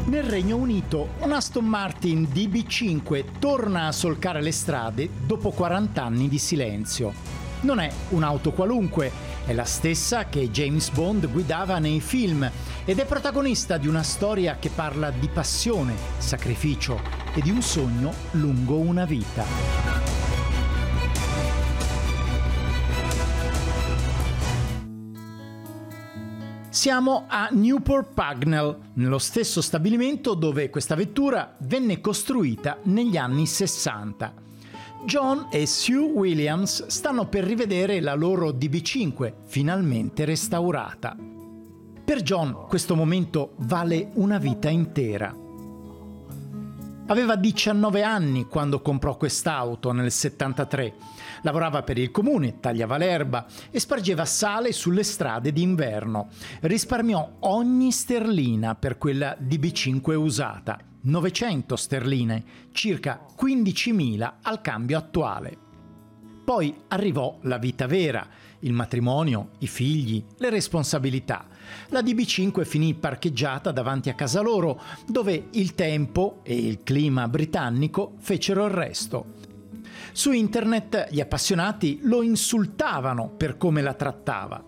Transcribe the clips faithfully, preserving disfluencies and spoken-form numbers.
Nel Regno Unito un Aston Martin D B cinque torna a solcare le strade dopo quaranta anni di silenzio. Non è un'auto qualunque, è la stessa che James Bond guidava nei film ed è protagonista di una storia che parla di passione, sacrificio e di un sogno lungo una vita. Siamo a Newport Pagnell, nello stesso stabilimento dove questa vettura venne costruita negli anni sessanta. John e Sue Williams stanno per rivedere la loro D B cinque, finalmente restaurata. Per John questo momento vale una vita intera. Aveva diciannove anni quando comprò quest'auto nel settantatré. Lavorava per il comune, tagliava l'erba e spargeva sale sulle strade d'inverno. Risparmiò ogni sterlina per quella D B cinque usata, novecento sterline, circa quindicimila al cambio attuale. Poi arrivò la vita vera, il matrimonio, i figli, le responsabilità. La D B cinque finì parcheggiata davanti a casa loro, dove il tempo e il clima britannico fecero il resto. Su internet gli appassionati lo insultavano per come la trattava.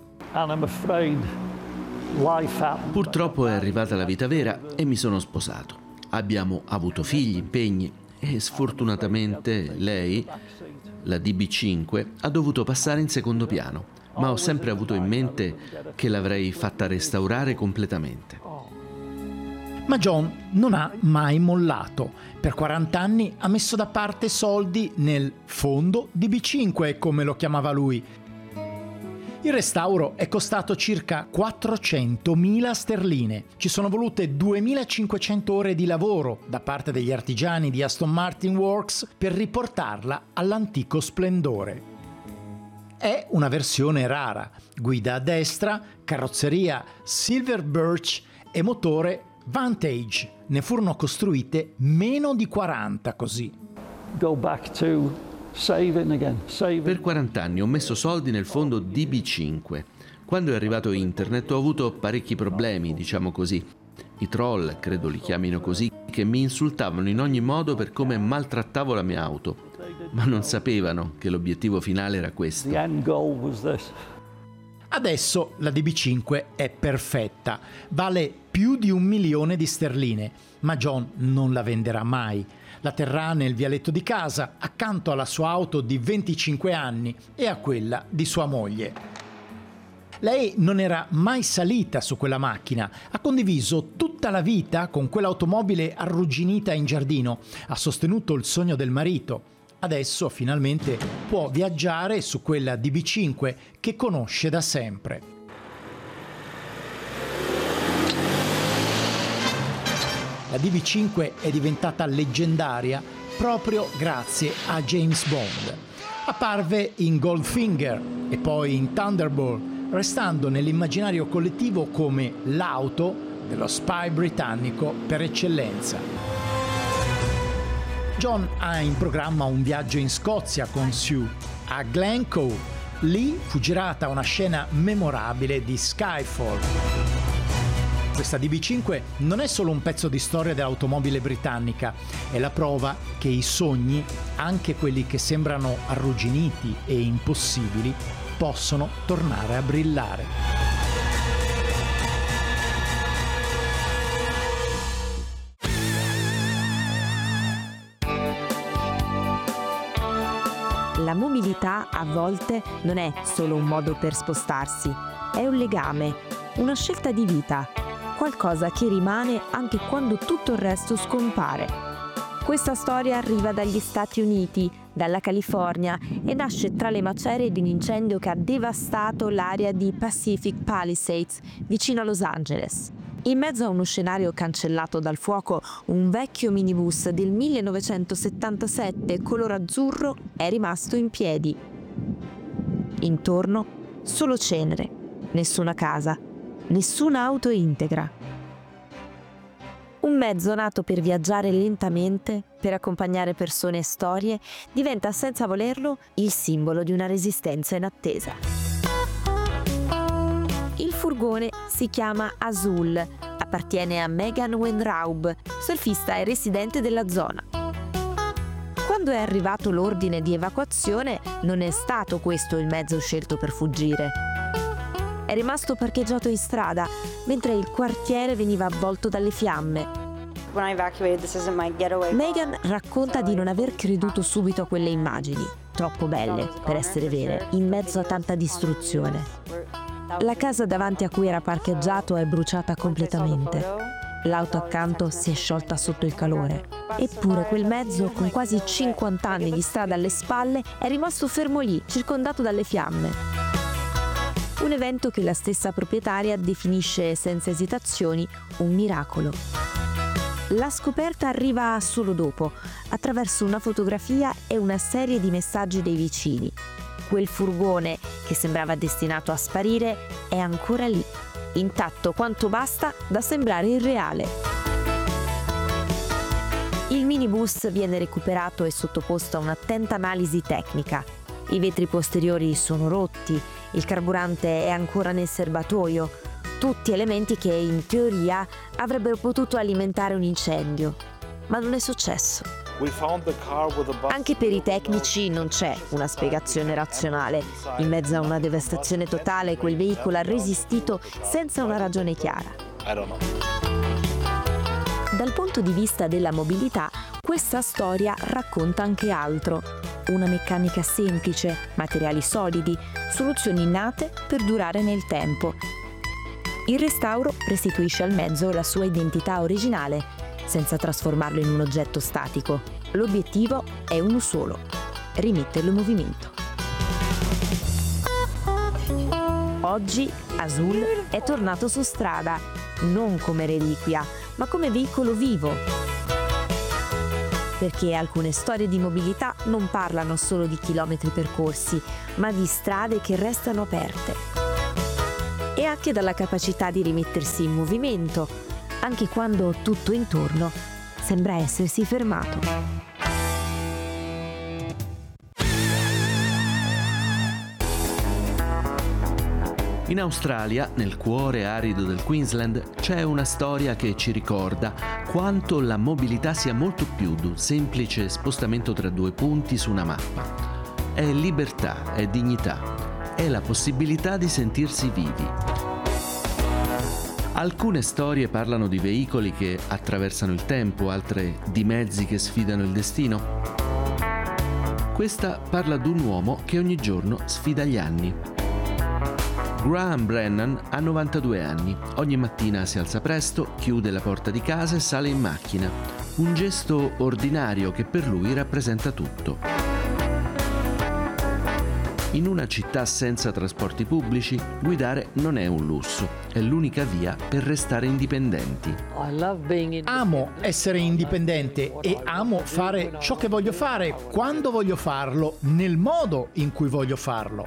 Purtroppo è arrivata la vita vera e mi sono sposato. Abbiamo avuto figli, impegni e sfortunatamente lei, la D B cinque, ha dovuto passare in secondo piano, ma ho sempre avuto in mente che l'avrei fatta restaurare completamente. Ma John non ha mai mollato. Per quaranta anni ha messo da parte soldi nel fondo D B cinque, come lo chiamava lui. Il restauro è costato circa quattrocentomila sterline. Ci sono volute duemilacinquecento ore di lavoro da parte degli artigiani di Aston Martin Works per riportarla all'antico splendore. È una versione rara, guida a destra, carrozzeria Silver Birch e motore Vantage. Ne furono costruite meno di quaranta così. Go back to saving again. Saving. Per quaranta anni ho messo soldi nel fondo D B cinque. Quando è arrivato internet ho avuto parecchi problemi, diciamo così. I troll, credo li chiamino così, che mi insultavano in ogni modo per come maltrattavo la mia auto. Ma non sapevano che l'obiettivo finale era questo. The end goal was this. Adesso la D B cinque è perfetta, vale più di un milione di sterline, ma John non la venderà mai. La terrà nel vialetto di casa, accanto alla sua auto di venticinque anni e a quella di sua moglie. Lei non era mai salita su quella macchina, ha condiviso tutta la vita con quell'automobile arrugginita in giardino, ha sostenuto il sogno del marito. Adesso finalmente può viaggiare su quella D B cinque che conosce da sempre. La D B cinque è diventata leggendaria proprio grazie a James Bond. Apparve in Goldfinger e poi in Thunderball, restando nell'immaginario collettivo come l'auto dello spy britannico per eccellenza. John ha in programma un viaggio in Scozia con Sue, a Glencoe. Lì fu girata una scena memorabile di Skyfall. Questa D B cinque non è solo un pezzo di storia dell'automobile britannica, è la prova che i sogni, anche quelli che sembrano arrugginiti e impossibili, possono tornare a brillare. La mobilità a volte non è solo un modo per spostarsi, è un legame, una scelta di vita, qualcosa che rimane anche quando tutto il resto scompare. Questa storia arriva dagli Stati Uniti, dalla California, e nasce tra le macerie di un incendio che ha devastato l'area di Pacific Palisades, vicino a Los Angeles. In mezzo a uno scenario cancellato dal fuoco, un vecchio minibus del millenovecentosettantasette color azzurro è rimasto in piedi. Intorno solo cenere, nessuna casa, nessuna auto integra. Un mezzo nato per viaggiare lentamente, per accompagnare persone e storie, diventa senza volerlo il simbolo di una resistenza in attesa. Il furgone si chiama Azul, appartiene a Megan Wenraub, surfista e residente della zona. Quando è arrivato l'ordine di evacuazione, non è stato questo il mezzo scelto per fuggire. È rimasto parcheggiato in strada, mentre il quartiere veniva avvolto dalle fiamme. Megan racconta di non aver creduto subito a quelle immagini, troppo belle per essere vere, in mezzo a tanta distruzione. La casa davanti a cui era parcheggiato è bruciata completamente. L'auto accanto si è sciolta sotto il calore. Eppure quel mezzo, con quasi cinquanta anni di strada alle spalle, è rimasto fermo lì, circondato dalle fiamme. Un evento che la stessa proprietaria definisce senza esitazioni un miracolo. La scoperta arriva solo dopo, attraverso una fotografia e una serie di messaggi dei vicini. Quel furgone, che sembrava destinato a sparire, è ancora lì, intatto quanto basta da sembrare irreale. Il minibus viene recuperato e sottoposto a un'attenta analisi tecnica. I vetri posteriori sono rotti, il carburante è ancora nel serbatoio, tutti elementi che in teoria avrebbero potuto alimentare un incendio, ma non è successo. Anche per i tecnici non c'è una spiegazione razionale. In mezzo a una devastazione totale, quel veicolo ha resistito senza una ragione chiara. Dal punto di vista della mobilità, questa storia racconta anche altro. Una meccanica semplice, materiali solidi, soluzioni nate per durare nel tempo. Il restauro restituisce al mezzo la sua identità originale, senza trasformarlo in un oggetto statico. L'obiettivo è uno solo: rimetterlo in movimento. Oggi Azul è tornato su strada, non come reliquia, ma come veicolo vivo. Perché alcune storie di mobilità non parlano solo di chilometri percorsi, ma di strade che restano aperte. E anche dalla capacità di rimettersi in movimento, anche quando tutto intorno sembra essersi fermato. In Australia, nel cuore arido del Queensland, c'è una storia che ci ricorda quanto la mobilità sia molto più di un semplice spostamento tra due punti su una mappa. È libertà, è dignità. È la possibilità di sentirsi vivi. Alcune storie parlano di veicoli che attraversano il tempo, altre di mezzi che sfidano il destino. Questa parla di un uomo che ogni giorno sfida gli anni. Graham Brennan ha novantadue anni. Ogni mattina si alza presto, chiude la porta di casa e sale in macchina. Un gesto ordinario che per lui rappresenta tutto. In una città senza trasporti pubblici, guidare non è un lusso, è l'unica via per restare indipendenti. Amo essere indipendente e amo fare ciò che voglio fare, quando voglio farlo, nel modo in cui voglio farlo.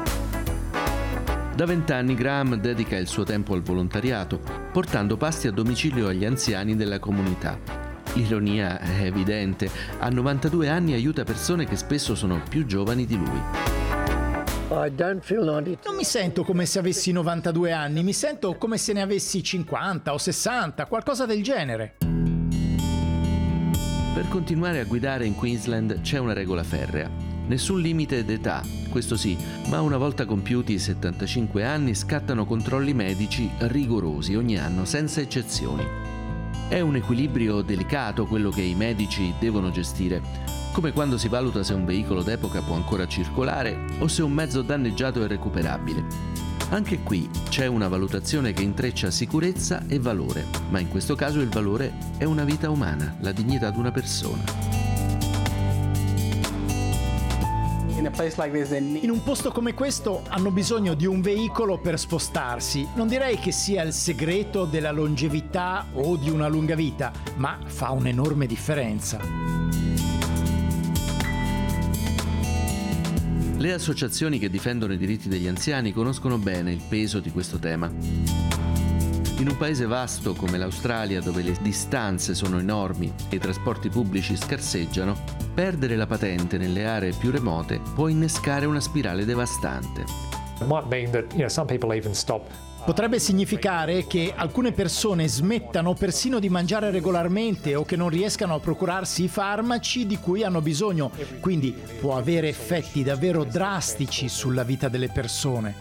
Da vent'anni Graham dedica il suo tempo al volontariato, portando pasti a domicilio agli anziani della comunità. L'ironia è evidente, a novantadue anni aiuta persone che spesso sono più giovani di lui. Non mi sento come se avessi novantadue anni, mi sento come se ne avessi cinquanta o sessanta, qualcosa del genere. Per continuare a guidare in Queensland c'è una regola ferrea. Nessun limite d'età, questo sì, ma una volta compiuti i settantacinque anni scattano controlli medici rigorosi ogni anno, senza eccezioni. È un equilibrio delicato quello che i medici devono gestire, come quando si valuta se un veicolo d'epoca può ancora circolare o se un mezzo danneggiato è recuperabile. Anche qui c'è una valutazione che intreccia sicurezza e valore, ma in questo caso il valore è una vita umana, la dignità di una persona. In un posto come questo hanno bisogno di un veicolo per spostarsi. Non direi che sia il segreto della longevità o di una lunga vita, ma fa un'enorme differenza. Le associazioni che difendono i diritti degli anziani conoscono bene il peso di questo tema. In un paese vasto come l'Australia, dove le distanze sono enormi e i trasporti pubblici scarseggiano, perdere la patente nelle aree più remote può innescare una spirale devastante. Potrebbe significare che alcune persone smettano persino di mangiare regolarmente o che non riescano a procurarsi i farmaci di cui hanno bisogno, quindi può avere effetti davvero drastici sulla vita delle persone.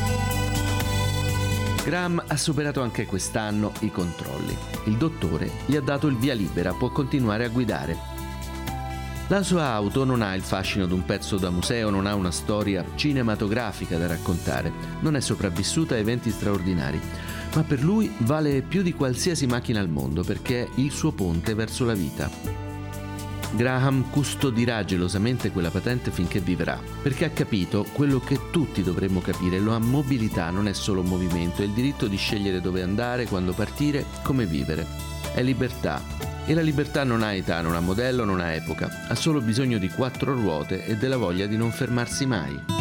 Graham ha superato anche quest'anno i controlli. Il dottore gli ha dato il via libera, può continuare a guidare. La sua auto non ha il fascino di un pezzo da museo, non ha una storia cinematografica da raccontare, non è sopravvissuta a eventi straordinari, ma per lui vale più di qualsiasi macchina al mondo perché è il suo ponte verso la vita. Graham custodirà gelosamente quella patente finché vivrà, perché ha capito quello che tutti dovremmo capire: la mobilità non è solo movimento, è il diritto di scegliere dove andare, quando partire, come vivere. È libertà. E la libertà non ha età, non ha modello, non ha epoca, ha solo bisogno di quattro ruote e della voglia di non fermarsi mai.